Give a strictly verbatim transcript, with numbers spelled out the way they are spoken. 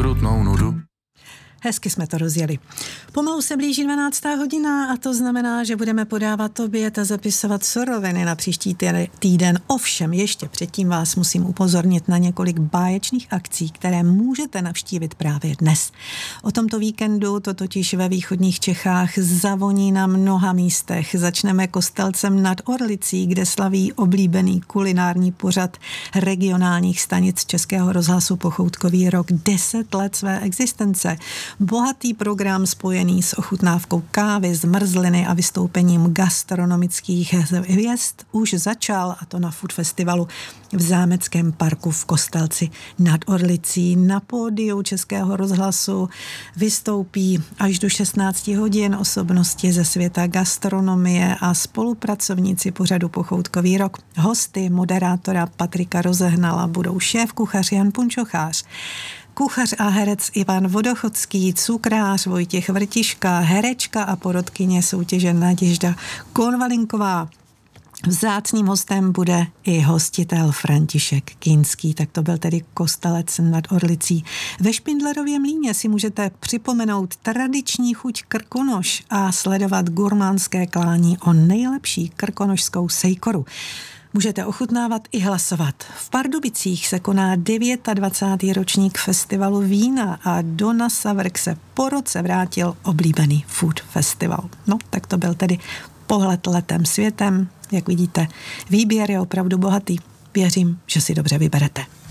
okrutnou nudu. Hezky jsme to rozjeli. Pomalu se blíží dvanáctá hodina a to znamená, že budeme podávat oběd a zapisovat suroviny na příští týden. Ovšem, ještě předtím vás musím upozornit na několik báječných akcí, které můžete navštívit právě dnes. O tomto víkendu to totiž ve východních Čechách zavoní na mnoha místech. Začneme Kostelcem nad Orlicí, kde slaví oblíbený kulinární pořad regionálních stanic Českého rozhlasu Pochoutkový rok deset let své existence. Bohatý program spojený s ochutnávkou kávy, zmrzliny a vystoupením gastronomických hvězd už začal, a to na Food Festivalu v Zámeckém parku v Kostelci nad Orlicí. Na pódiu Českého rozhlasu vystoupí až do šestnáct hodin osobnosti ze světa gastronomie a spolupracovníci pořadu Pochoutkový rok. Hosty moderátora Patrika Rozehnala budou šéf-kuchař Jan Punčochář, kuchař a herec Ivan Vodochodský, cukrář Vojtěch Vrtiška, herečka a porodkyně soutěže Naděžda Konvalinková. Vzácným hostem bude i hostitel František Kinský. Tak to byl tedy Kostelec nad Orlicí. Ve Špindlerově mlýně si můžete připomenout tradiční chuť krkonoš a sledovat gurmánské klání o nejlepší krkonošskou sejkoru. Můžete ochutnávat i hlasovat. V Pardubicích se koná dvacátý devátý ročník festivalu vína a do Nasavrk se po roce vrátil oblíbený food festival. No, tak to byl tedy pohled letem světem. Jak vidíte, výběr je opravdu bohatý. Věřím, že si dobře vyberete.